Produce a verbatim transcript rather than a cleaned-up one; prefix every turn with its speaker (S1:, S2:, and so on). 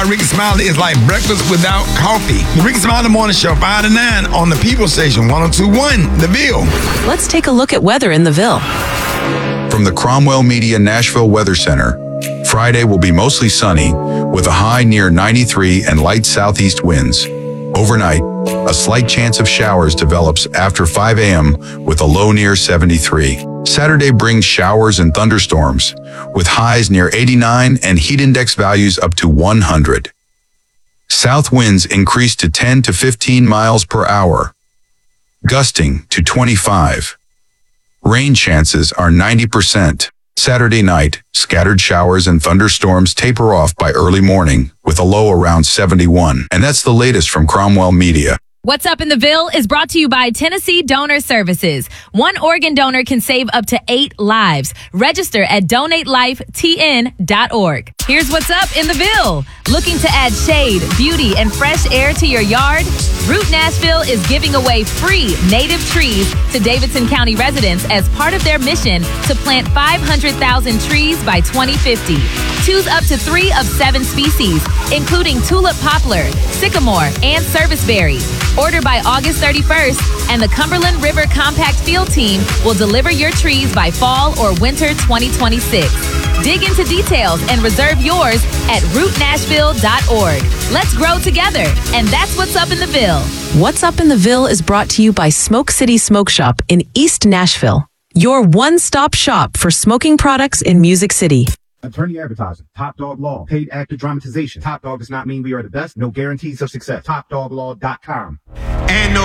S1: Ricky Smiley is like breakfast without coffee. The Ricky Smiley Morning Show, five to nine on the People Station, one oh two point one, The Ville.
S2: Let's take a look at weather in the Ville.
S3: From the Cromwell Media Nashville Weather Center, Friday will be mostly sunny with a high near ninety-three and light southeast winds. Overnight, a slight chance of showers develops after five a.m. with a low near seventy-three. Saturday brings showers and thunderstorms with highs near eighty-nine and heat index values up to one hundred. South winds increase to ten to fifteen miles per hour, gusting to twenty-five. Rain chances are ninety percent. Saturday night, scattered showers and thunderstorms taper off by early morning with a low around seventy-one. And that's the latest from Cromwell Media.
S4: What's Up in the Ville is brought to you by Tennessee Donor Services. One organ donor can save up to eight lives. Register at donate life t n dot org. Here's what's up in the Ville. Looking to add shade, beauty, and fresh air to your yard? Root Nashville is giving away free native trees to Davidson County residents as part of their mission to plant five hundred thousand trees by twenty fifty. Choose up to three of seven species, including tulip poplar, sycamore, and serviceberry. Order by August thirty-first, and the Cumberland River Compact Field Team will deliver your trees by fall or winter twenty twenty-six. Dig into details and reserve yours at root nashville dot org. Let's grow together, and that's what's up in the Ville.
S2: What's Up in the Ville is brought to you by Smoke City Smoke Shop in East Nashville, your one-stop shop for smoking products in Music City.
S5: Attorney advertising. Top Dog Law. Paid actor dramatization. Top Dog does not mean we are the best. No guarantees of success. top dog law dot com.
S1: And no